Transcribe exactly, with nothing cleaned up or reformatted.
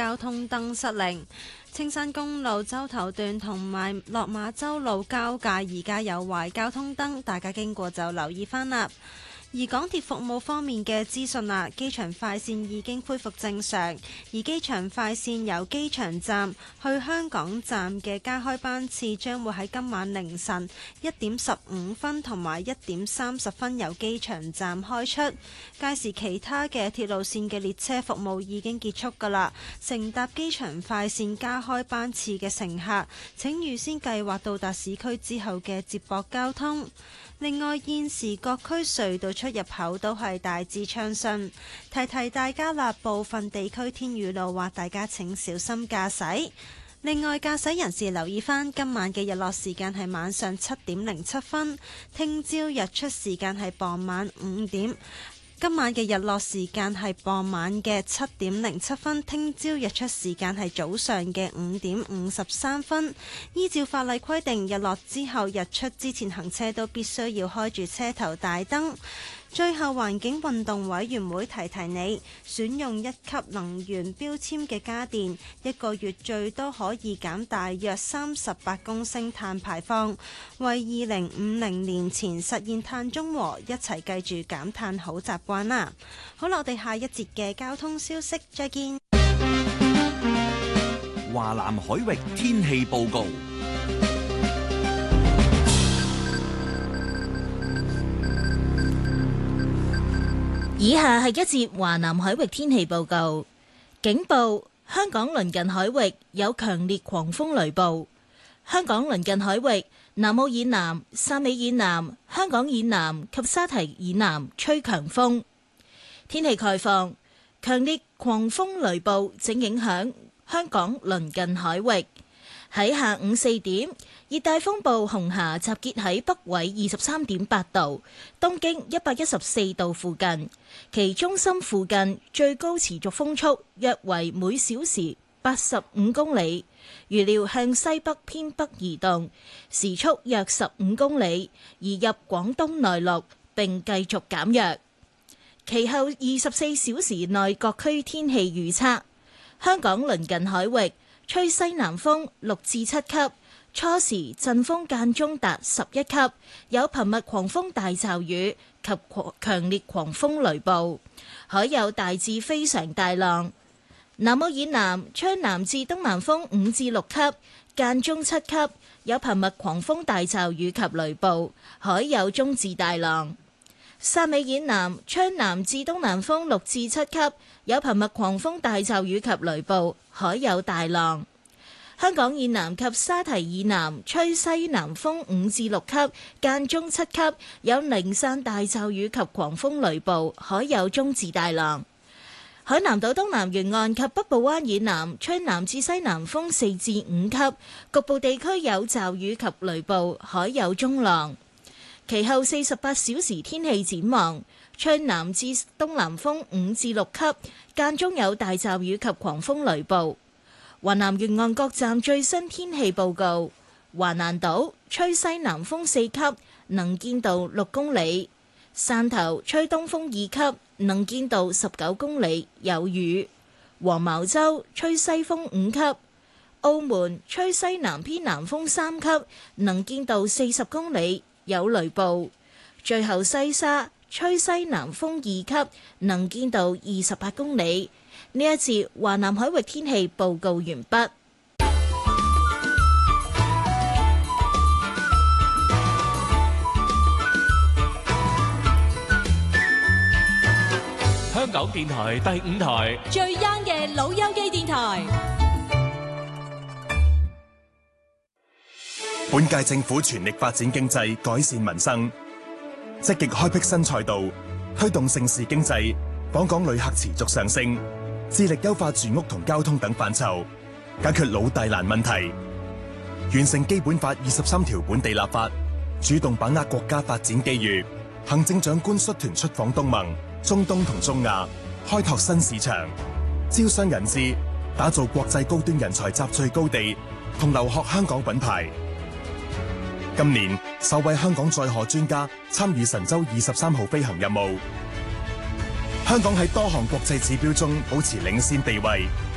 交通燈失靈。青山公路洲頭段同埋落馬洲路交界而家有壞交通燈，大家經過就留意返啦。而港鐵服務方面嘅資訊啦，機場快線已經恢復正常，而機場快線由機場站去香港站嘅加開班次將會喺今晚凌晨一點十五分同埋一點三十分由機場站開出。屆時其他嘅鐵路線嘅列車服務已經結束㗎啦。乘搭機場快線加開班次嘅乘客，請預先計劃到達市區之後嘅接駁交通。另外，現時各區隧道出入口都係大致暢順，提提大家啦，部分地區天雨路滑，大家請小心駕駛。另外，駕駛人士留意返今晚嘅日落時間係晚上七點零七分，聽朝日出時間係傍晚五點。今晚嘅日落時間係傍晚嘅七點零七分，聽朝日出時間係早上嘅五點五十三分。依照法例規定，日落之後日出之前行車都必須要開住車頭大燈。最後，環境運動委員會提提你，選用一級能源標籤嘅家電，一個月最多可以減大約三十八公升碳排放，為二零五零年前實現碳中和，一齊記住減碳好習慣啦！好啦，我哋下一節嘅交通消息再見。 華南海域天氣報告。 以下係一節華南海域天氣報告。警報：香港鄰近海域有強烈狂風雷暴。香港鄰近海域南澳以南、汕尾以南、香港以南及沙堤以南吹強風。天氣概況：強烈狂風雷暴正影響香港鄰近海域。喺下午四點，熱帶風暴紅霞集結喺北緯二十三點八度、東經一百一十四度附近，其中心附近最高持續風速約為每小時八十五公里，預料向西北偏北移動，時速約十五公里，移入廣東內陸並繼續減弱。其後二十四小時內各區天氣預測：香港鄰近海域吹西南風六至七級，初時陣風間中達十一級，有頻密狂風大驟雨及強烈狂風雷暴，海有大至非常大浪。南澳以南吹南至東南風五至六級，間中七級，有頻密狂風大驟雨及雷暴，海有中至大浪。汕尾以南吹南至東南風六至七級，有頻密狂風大驟雨及雷暴，海有大浪。香港以南及沙堤以南吹西南風五至六級，間中七級，有零散大驟雨及狂風雷暴，海有中至大浪。海南島東南沿岸及北部灣以南吹南至西南風四至五級，局部地區有驟雨及雷暴，海有中浪。其後四十八小時天氣展望，吹南至東南風五至六級，間中有大驟雨及狂風雷暴。華南沿岸各站最新天氣報告：華南島吹西南風四級，能見度六公里；汕頭吹東風二級，能見度十九公里，有雨；黃茅洲吹西風五級；澳門吹西南偏南風三級，能見度四十公里，有雷暴。最後西沙吹西南風二級，能見度二十八公里。呢一次華南海域天氣報告完畢。 香港電台第五台最 young 嘅老友記電台。 本屆政府全力發展經濟，改善民生，積極開闢新賽道，推動盛事經濟，訪港旅客持續上升，致力優化住屋同交通等範疇，解決老大難問題，完成基本法二十三條本地立法，主動把握國家發展機遇。行政長官率團出訪東盟、中東同中亞，開拓新市場，招商引資，打造國際高端人才集聚高地，同留學香港品牌。今年首位香港載荷專家參與神舟二十三號飛行任務，香港喺多項國際指標中保持領先地位。